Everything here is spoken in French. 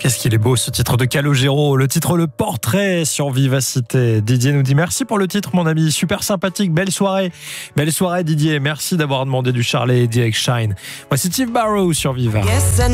Qu'est-ce qu'il est beau ce titre de Calogero, le titre Le Portrait sur Vivacité. Didier nous dit merci pour le titre mon ami, super sympathique, belle soirée Didier, merci d'avoir demandé du Charlie et Eddie avec Shine. Voici Steve Barrow sur Viva.